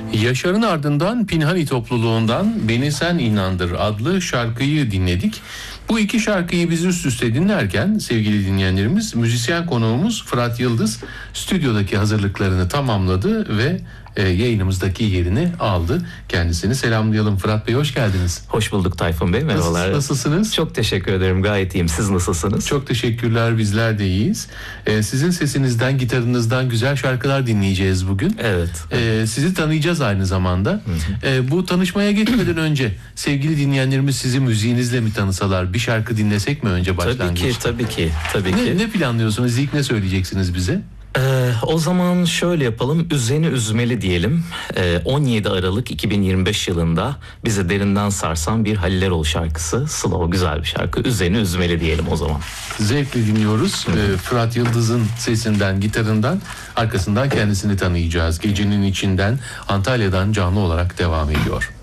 Yaşar'ın ardından Pinhani topluluğundan Beni Sen İnandır adlı şarkıyı dinledik. Bu iki şarkıyı biz üst üste dinlerken sevgili dinleyenlerimiz, müzisyen konuğumuz Fırat Yıldız stüdyodaki hazırlıklarını tamamladı ve yayınımızdaki yerini aldı. Kendisini selamlayalım. Fırat Bey, hoş geldiniz. Hoş bulduk Tayfun Bey, merhabalar. Nasılsınız? Çok teşekkür ederim, gayet iyiyim. Siz nasılsınız? Çok teşekkürler, bizler de iyiyiz. Sizin sesinizden, gitarınızdan güzel şarkılar dinleyeceğiz bugün. Evet. Sizi tanıyacağız aynı zamanda. Bu tanışmaya geçmeden önce sevgili dinleyenlerimiz sizi müziğinizle mi tanısalar? Bir şarkı dinlesek mi önce başlangıçta? Tabii ki. Ne planlıyorsunuz? İlk ne söyleyeceksiniz bize? O zaman şöyle yapalım, Üzeni Üzmeli diyelim. 17 Aralık 2025 yılında bizi derinden sarsan bir Halleroğlu şarkısı. Slow, güzel bir şarkı. Üzeni Üzmeli diyelim o zaman. Zevkle dinliyoruz. Fırat Yıldız'ın sesinden, gitarından, arkasından kendisini tanıyacağız. Gecenin içinden, Antalya'dan canlı olarak devam ediyor.